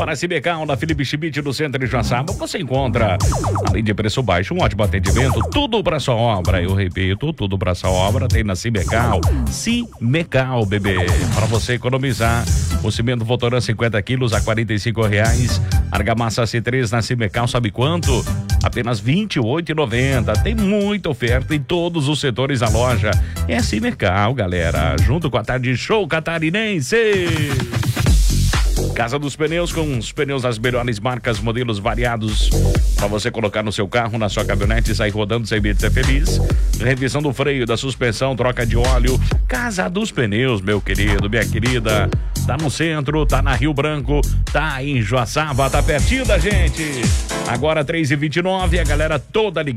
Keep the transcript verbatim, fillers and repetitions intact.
Para Cimecal, na Felipe Schmidt, no centro de Joaçaba, você encontra, além de preço baixo, um ótimo atendimento, tudo para sua obra. Eu repito, tudo para sua obra tem na Cimecal. Cimecal, bebê. Para você economizar, o cimento Votoran cinquenta quilos a quarenta e cinco reais. Argamassa C três na Cimecal, sabe quanto? Apenas vinte e oito reais e noventa centavos. Tem muita oferta em todos os setores da loja. É Cimecal, galera. Junto com a Tarde Show Catarinense. Casa dos Pneus, com os pneus das melhores marcas, modelos variados para você colocar no seu carro, na sua caminhonete e sair rodando sem medo de ser feliz. Revisão do freio, da suspensão, troca de óleo. Casa dos Pneus, meu querido, minha querida. Tá no centro, tá na Rio Branco, tá em Joaçaba, tá pertinho da gente. Agora três e vinte e nove, a galera toda ligada.